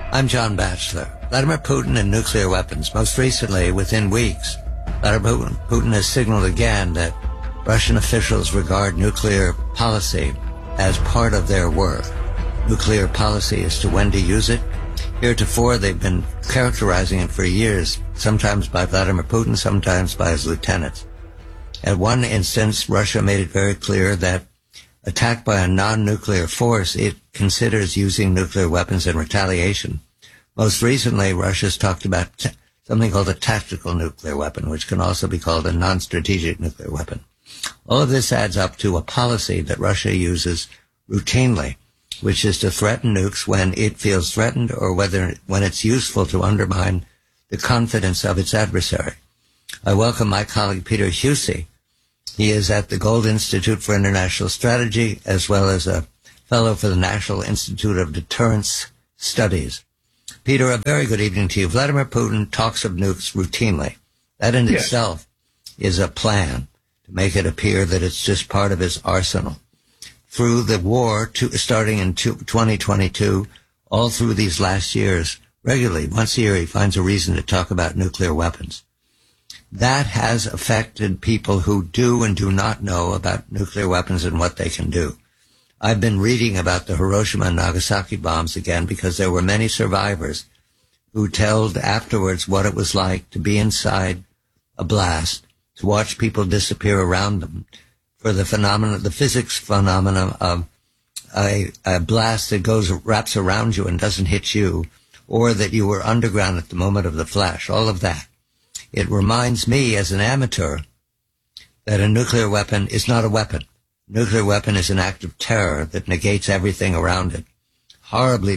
I'm John Batchelor. Vladimir Putin and nuclear weapons. Most recently, within weeks, Vladimir Putin has signaled again that Russian officials regard nuclear policy as part of their work. Nuclear policy as to when to use it. Heretofore, they've been characterizing it for years, sometimes by Vladimir Putin, sometimes by his lieutenants. At one instance, Russia made it very clear that attacked by a non-nuclear force, it considers using nuclear weapons in retaliation. Most recently, Russia's talked about something called a tactical nuclear weapon, which can also be called a non-strategic nuclear weapon. All of this adds up to a policy that Russia uses routinely, which is to threaten nukes when it feels threatened or when it's useful to undermine the confidence of its adversary. I welcome my colleague Peter Husey. He is at the Gold Institute for International Strategy, as well as a fellow for the National Institute of Deterrence Studies. Peter, a very good evening to you. Vladimir Putin talks of nukes routinely. That in itself is a plan to make it appear that it's just part of his arsenal. Through the war, starting in 2022, all through these last years, regularly, once a year, he finds a reason to talk about nuclear weapons. That has affected people who do and do not know about nuclear weapons and what they can do. I've been reading about the Hiroshima and Nagasaki bombs again because there were many survivors who told afterwards what it was like to be inside a blast, to watch people disappear around them, for the physics phenomenon of a blast that wraps around you and doesn't hit you, or that you were underground at the moment of the flash, all of that. It reminds me as an amateur that a nuclear weapon is not a weapon. Nuclear weapon is an act of terror that negates everything around it, horribly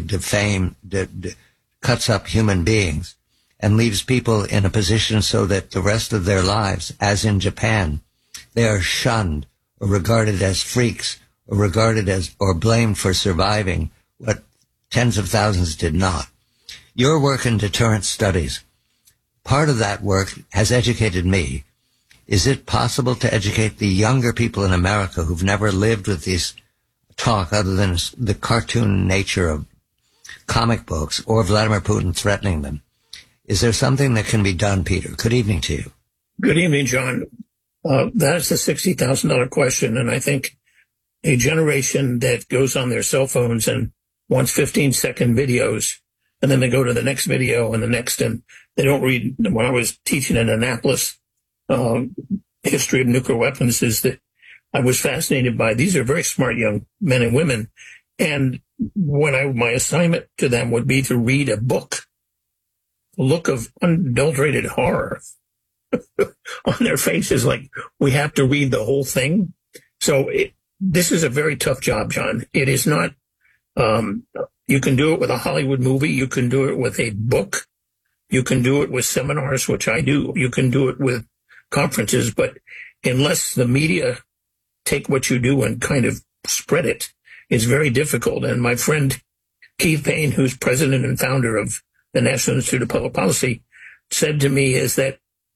cuts up human beings, and leaves people in a position so that the rest of their lives, as in Japan, they are shunned or regarded as freaks or regarded as or blamed for surviving what tens of thousands did not. Your work in deterrence studies, part of that work has educated me. Is it possible to educate the younger people in America who've never lived with this talk other than the cartoon nature of comic books or Vladimir Putin threatening them? Is there something that can be done, Peter? Good evening to you. Good evening, John. That's the $60,000 question, and I think a generation that goes on their cell phones and wants 15-second videos, and then they go to the next video and the next, and they don't read. When I was teaching in Annapolis, history of nuclear weapons, is that I was fascinated by, these are very smart young men and women, and my assignment to them would be to read a book, a look of unadulterated horror on their faces, like we have to read the whole thing. So this is a very tough job, John. It is not, you can do it with a Hollywood movie. You can do it with a book. You can do it with seminars, which I do. You can do it with conferences. But unless the media take what you do and kind of spread it, it's very difficult. And my friend Keith Payne, who's president and founder of the National Institute of Public Policy, said to me is that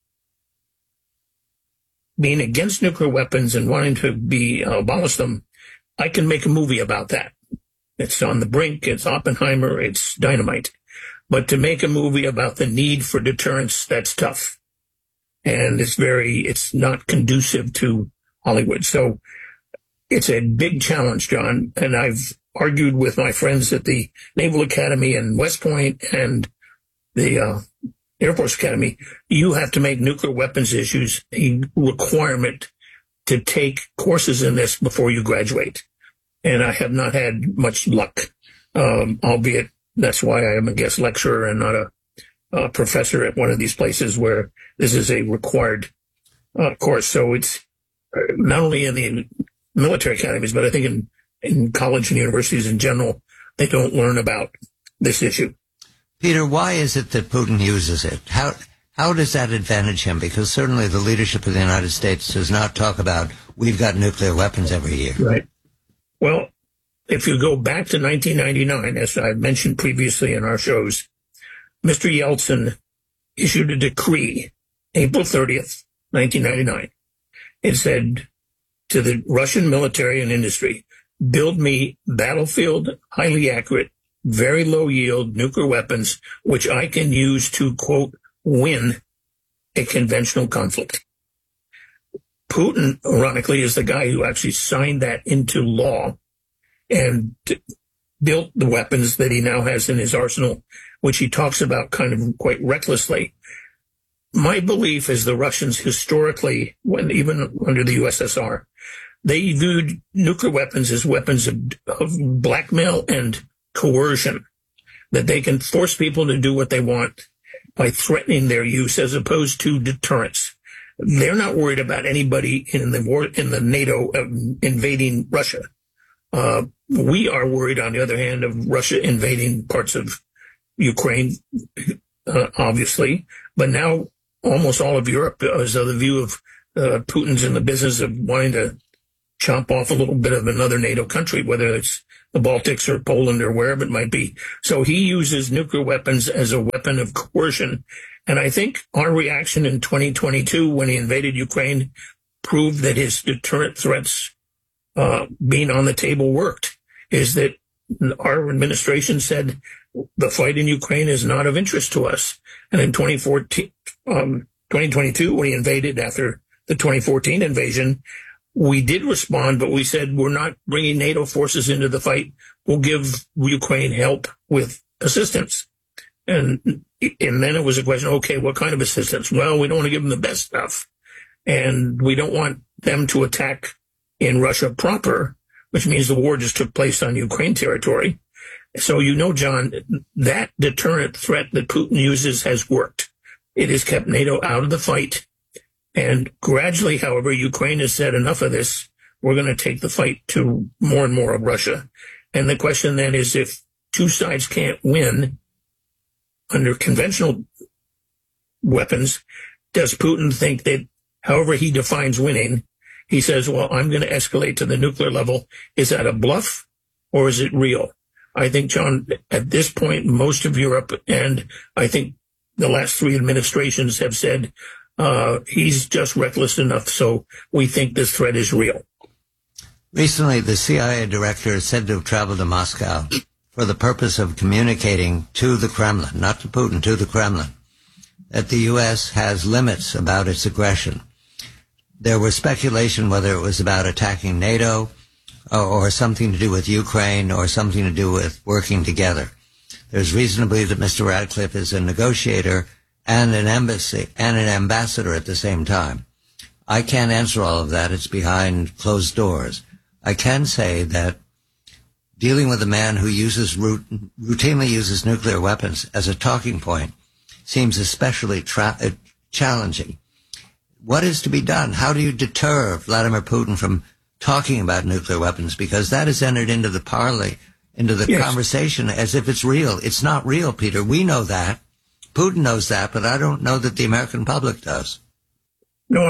being against nuclear weapons and wanting to abolish them, I can make a movie about that. It's On the Brink, it's Oppenheimer, it's Dynamite. But to make a movie about the need for deterrence, that's tough. And it's not conducive to Hollywood. So it's a big challenge, John. And I've argued with my friends at the Naval Academy and West Point and the Air Force Academy. You have to make nuclear weapons issues a requirement to take courses in this before you graduate. And I have not had much luck, albeit that's why I am a guest lecturer and not a professor at one of these places where this is a required course. So it's not only in the military academies, but I think in college and universities in general, they don't learn about this issue. Peter, why is it that Putin uses it? How does that advantage him? Because certainly the leadership of the United States does not talk about we've got nuclear weapons every year. Right. Well, if you go back to 1999, as I've mentioned previously in our shows, Mr. Yeltsin issued a decree, April 30th, 1999. It said to the Russian military and industry, build me battlefield, highly accurate very low yield nuclear weapons, which I can use to, quote, win a conventional conflict. Putin, ironically, is the guy who actually signed that into law and built the weapons that he now has in his arsenal, which he talks about kind of quite recklessly. My belief is the Russians historically, when even under the USSR, they viewed nuclear weapons as weapons of blackmail and coercion, that they can force people to do what they want by threatening their use as opposed to deterrence. They're not worried about anybody in the war, in the NATO invading Russia. We are worried, on the other hand, of Russia invading parts of Ukraine, obviously, but now almost all of Europe is of the view of Putin's in the business of wanting to chomp off a little bit of another NATO country, whether it's the Baltics or Poland or wherever it might be. So he uses nuclear weapons as a weapon of coercion. And I think our reaction in 2022 when he invaded Ukraine proved that his deterrent threats being on the table worked, is that our administration said the fight in Ukraine is not of interest to us. And in 2022, when he invaded after the 2014 invasion, we did respond, but we said we're not bringing NATO forces into the fight. We'll give Ukraine help with assistance. And then it was a question, okay, what kind of assistance? Well, we don't want to give them the best stuff. And we don't want them to attack in Russia proper, which means the war just took place on Ukraine territory. So, John, that deterrent threat that Putin uses has worked. It has kept NATO out of the fight. And gradually, however, Ukraine has said enough of this. We're going to take the fight to more and more of Russia. And the question then is, if two sides can't win under conventional weapons, does Putin think that however he defines winning, he says, well, I'm going to escalate to the nuclear level. Is that a bluff or is it real? I think, John, at this point, most of Europe, and I think the last three administrations have said, he's just reckless enough, so we think this threat is real. Recently, the CIA director is said to have traveled to Moscow for the purpose of communicating to the Kremlin, not to Putin, to the Kremlin, that the U.S. has limits about its aggression. There was speculation whether it was about attacking NATO or something to do with Ukraine or something to do with working together. There's reason to believe that Mr. Radcliffe is a negotiator and an ambassador at the same time. I can't answer all of that. It's behind closed doors. I can say that dealing with a man who routinely uses nuclear weapons as a talking point seems especially challenging. What is to be done? How do you deter Vladimir Putin from talking about nuclear weapons? Because that has entered into the Yes. conversation as if it's real. It's not real, Peter. We know that. Putin knows that, but I don't know that the American public does. No,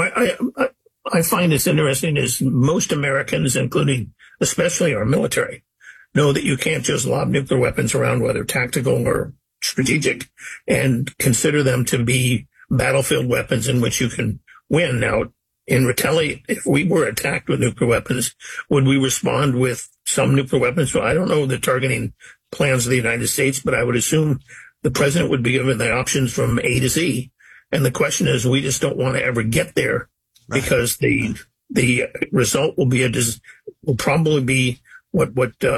I find this interesting is most Americans, including especially our military, know that you can't just lob nuclear weapons around, whether tactical or strategic, and consider them to be battlefield weapons in which you can win. Now, in retaliate, if we were attacked with nuclear weapons, would we respond with some nuclear weapons? Well, I don't know the targeting plans of the United States, but I would assume the president would be given the options from A to Z. And the question is, we just don't want to ever get there, right? Because the result will will probably be what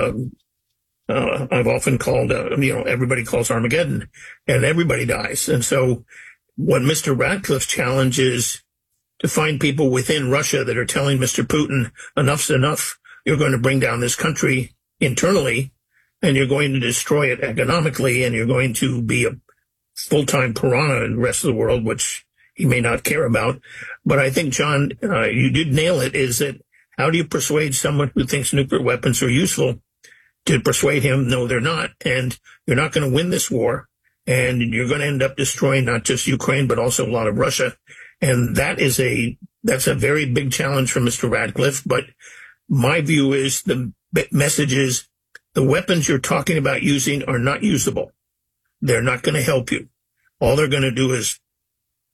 I've often called, everybody calls Armageddon, and everybody dies. And so what Mr. Radcliffe's challenge is to find people within Russia that are telling Mr. Putin, enough's enough. You're going to bring down this country internally, and you're going to destroy it economically, and you're going to be a full-time piranha in the rest of the world, which he may not care about. But I think, John, you did nail it, is that how do you persuade someone who thinks nuclear weapons are useful to persuade him, no, they're not, and you're not going to win this war, and you're going to end up destroying not just Ukraine, but also a lot of Russia. And that's a very big challenge for Mr. Radcliffe. But my view is the message is the weapons you're talking about using are not usable. They're not going to help you. All they're going to do is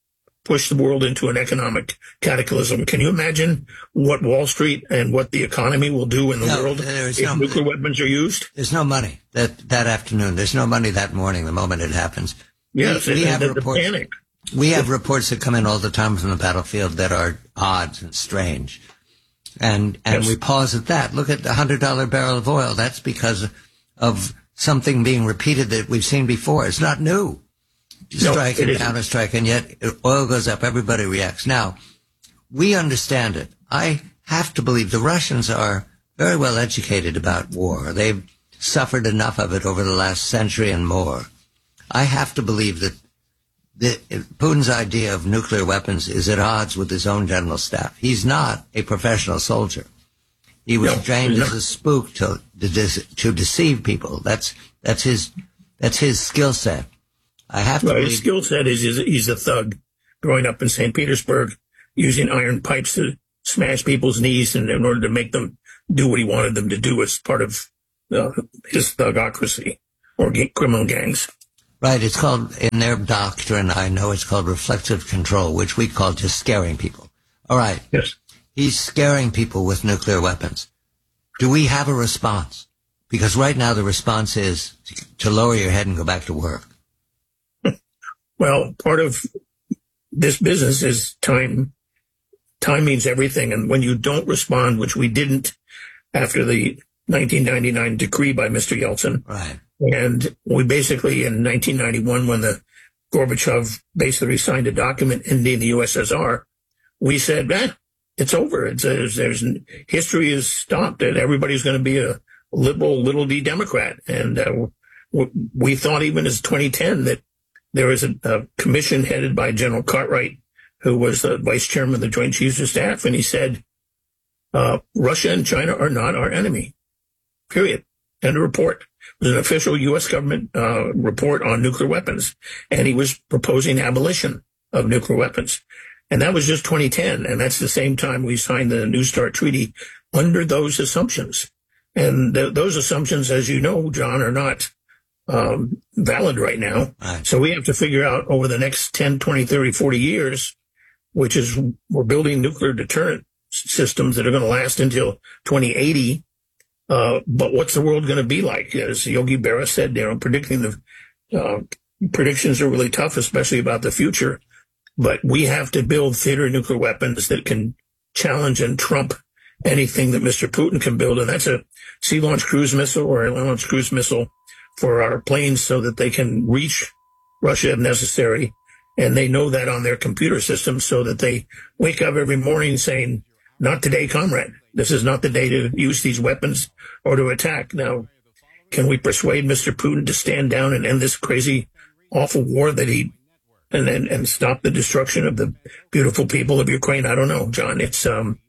push the world into an economic cataclysm. Can you imagine what Wall Street and what the economy will do in the world if nuclear weapons are used? There's no money that afternoon. There's no money that morning, the moment it happens. Yes, we have reports. Panic. We have reports that come in all the time from the battlefield that are odd and strange. And Yes. we pause at that. Look at the $100 barrel of oil. That's because of something being repeated that we've seen before. It's not new. Strike and counter-strike, and yet oil goes up. Everybody reacts. Now, we understand it. I have to believe the Russians are very well educated about war. They've suffered enough of it over the last century and more. I have to believe that Putin's idea of nuclear weapons is at odds with his own general staff. He's not a professional soldier. He was trained as a spook to deceive people. That's his skill set. I have to believe his skill set is he's a thug growing up in St. Petersburg, using iron pipes to smash people's knees in order to make them do what he wanted them to do as part of his thugocracy or criminal gangs. Right. It's called, in their doctrine, I know it's called reflexive control, which we call just scaring people. All right. Yes. He's scaring people with nuclear weapons. Do we have a response? Because right now the response is to lower your head and go back to work. Well, part of this business is time. Time means everything. And when you don't respond, which we didn't after the 1999 decree by Mr. Yeltsin. Right. And we basically, in 1991, when the Gorbachev basically signed a document ending the USSR, we said, it's over. History is stopped, and everybody's going to be a liberal, little d Democrat. And we thought even as 2010 that there was a commission headed by General Cartwright, who was the vice chairman of the Joint Chiefs of Staff, and he said, Russia and China are not our enemy, period. End of report. It was an official U.S. government report on nuclear weapons, and he was proposing abolition of nuclear weapons. And that was just 2010, and that's the same time we signed the New START Treaty under those assumptions. And those assumptions, as you know, John, are not valid right now. Right. So we have to figure out over the next 10, 20, 30, 40 years, which is we're building nuclear deterrent systems that are going to last until 2080. But what's the world going to be like? As Yogi Berra said, predicting predictions are really tough, especially about the future. But we have to build theater nuclear weapons that can challenge and trump anything that Mr. Putin can build. And that's a sea-launched cruise missile or a land-launched cruise missile for our planes so that they can reach Russia if necessary. And they know that on their computer system so that they wake up every morning saying, not today, comrade. This is not the day to use these weapons or to attack. Now, can we persuade Mr. Putin to stand down and end this crazy, awful war that and stop the destruction of the beautiful people of Ukraine? I don't know, John. It's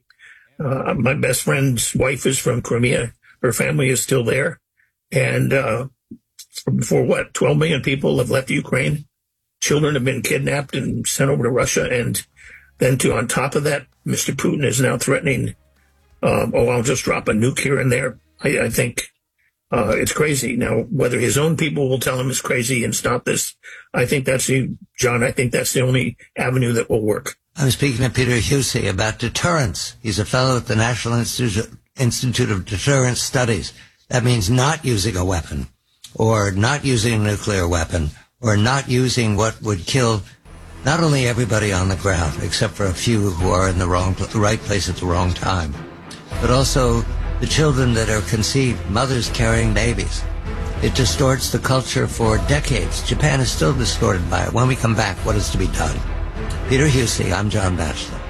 my best friend's wife is from Crimea. Her family is still there. And for what, 12 million people have left Ukraine. Children have been kidnapped and sent over to Russia. And then on top of that, Mr. Putin is now threatening, I'll just drop a nuke here and there. I think it's crazy. Now, whether his own people will tell him it's crazy and stop this, I think that's the only avenue that will work. I'm speaking to Peter Husey about deterrence. He's a fellow at the National Institute of Deterrence Studies. That means not using a weapon, or not using a nuclear weapon, or not using what would kill not only everybody on the ground, except for a few who are in the right place at the wrong time, but also the children that are conceived, mothers carrying babies. It distorts the culture for decades. Japan is still distorted by it. When we come back, what is to be done? Peter Husey, I'm John Batchelor.